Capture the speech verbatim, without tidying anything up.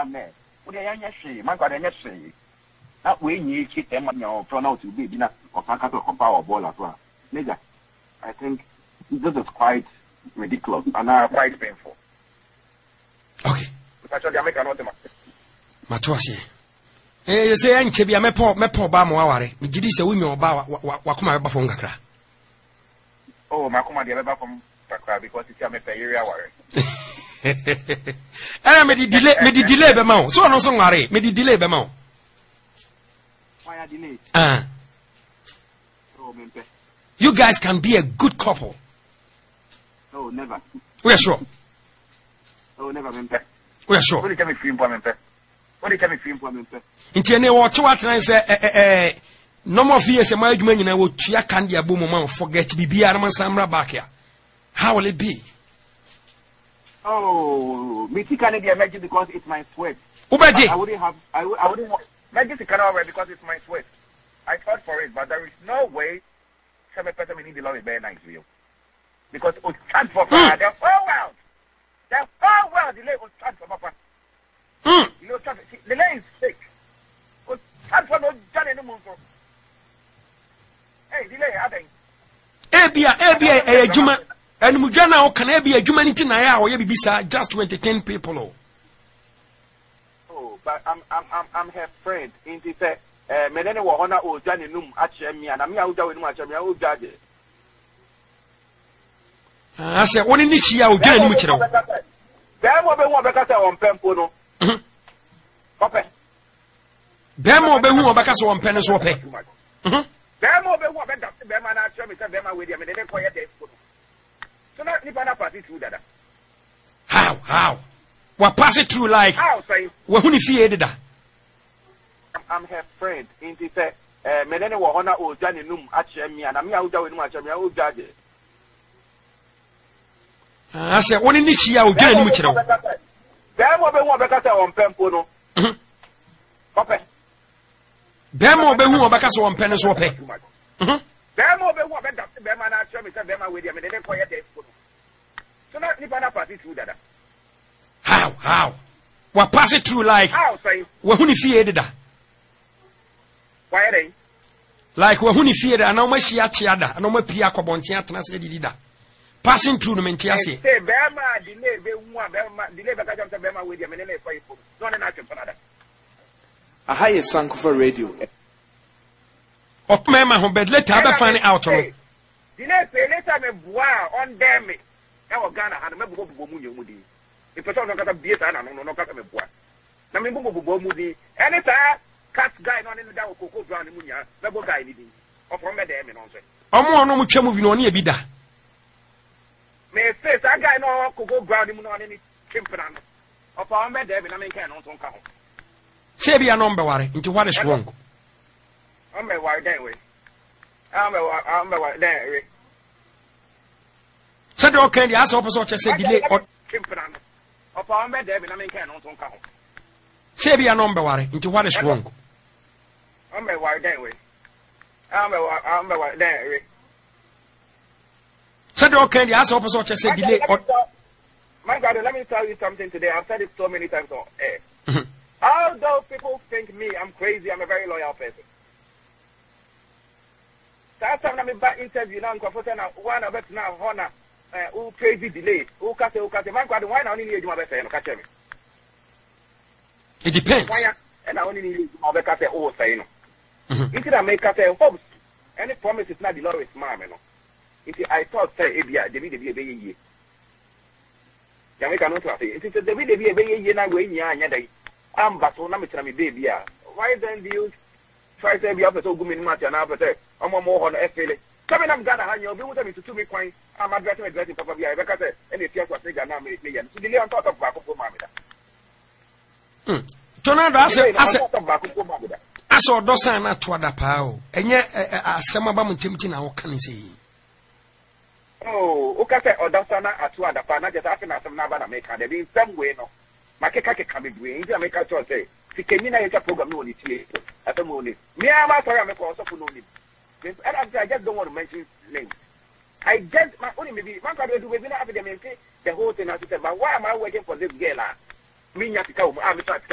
me. What are you saying? My God, I'm saying. That way you keep them on your front out to be dinner or Sanka to power ball as well. Nigga, I think this is quite ridiculous and uh, quite painful. Okay. Actually, I make another Matuasi. Eh, you say, I'm Chebia, me poor, me poor Bamawari. Me did say, we know about Wakuma Bafonga. Oh, Makuma, the other from Takra because it's a area worry. And I made the delay, made the delay, Bemau. So no song, Made the delay, Bemau. Why are delay? Ah. You guys can be a good couple. Oh, never. We are sure. Oh, never, we are sure. What do you tell me, free employment? What do you tell me, free employment? In any watch what I say, eh, no more fears, a marriage man, and I will cheer candy a boom, forget to be Biarman Samra back here. How will it be? Oh, me can't be a magic because it's my sweat. Ubaji. I wouldn't have, I, I wouldn't have, magic cannot wear because it's my sweat. I fought for it, but there is no way seven person need the law is very nice for you. Because it will stand for fire. The whole world. The whole world, the lay will stand for Papa. Mm. You know, the lay is sick. Will stand for no Johnny no more. Hey, the lay, I think. Abia, Abia, a Juma, and Mujana, can be a humanity Naya or Yabisa just to entertain people. Oh, but I'm, I'm, I'm, I'm her friend. In the fact, uh, Menene Wahona or Johnny Num, Achemi, and I'm out with much of your judge. I said, one in this year will get much. There will be one because on Pempono. Papa. There will be one because on Penis or pay. There will be one better. Bema, I show me some Bema with him and then quiet day. So not Nipana party through that. How? How? What pass it through like? How say? Well, who feared that? I'm her friend. In the fact, Menene Wahona or Johnny Num, Achemi, and I'm out with much of your judge. I said, one in this year will get much. There will be one because on Pempono. Papa. There will be one because on Penis or pay. There will be one better. Bema, I show me some Bema with him and then quiet day. So not Nipana party through that. How? How? What pass it through like? How say? Well, who feared that? Why are they? Like when who feared and how much Yachiada and no more Piaco Bontiatana said he did. Passing through the Mentiasi. Say, Bema, delay, Bema, delay, because I'm Bema with him and then for you. Don't ask him for another. A higher Sankofa radio. Of Mamma, who bed let her find out. Delay, say, later, me bois on damn it. Now, Ghana had a member of Bomu. If it's not a beer, I don't know, no cut me bois. Now, me Bomu, anytime, cat guy on in the down, Coco Brown, Munya, double guy, or from Madame and also. I'm on no moving on here, Bida. May say, that guy no Coco Brown, on any chimpan. Of our Madame and I make an on count. Say be a number worry into what is wrong. I'm a wire that way. I'm a wire that way. Said okay, the answer opposite said delay or chimpan. Of our Madame and I make an on count. Say be a number worry into what is wrong. I'm a wire that way. I'm a wire that way. Said okay, the answer opposite said delay or my God, let me tell you something today. I've said it so many times on air. Although people think me, I'm crazy, I'm a very loyal person. That time I'm back interview now, I'm comfortable now, one of it now, honor, who crazy delay, who can say, who can say, my God, why not only need my best friend, catch me? It depends. And I only need my best friend, oh, say, no. Instead of make us say, hopes, any promise is not the law is mom, you know. Instead, I thought, say, Abia, the video be a year. Jamaica, no traffic. Instead, the video be a year, now, way, yeah, yeah, I'm back on my baby. Why then do you try to be up so good in match and after I'm more on F L A? Coming up Ghana, and you'll be with me to two me coin. I'm addressing addressing Papa Bia because and the tears was taken now million. So the on top of back of Mamma. Hmm. Tornado, I said, I said, I saw Dosana to other power, and yet some of them tempting our can say. Oh, okay, or Dosana at two other partner just asking us some Nabana maker. There in some way, no. Makeka can be doing. I make a choice. Say, if you can a program, no need to at the morning. Me, I'm a sorry, I'm also for no need. I just don't want to mention names. I just, my only maybe, one can do within after them and say the whole thing. I said, but why am I waiting for this girl? Me, I'm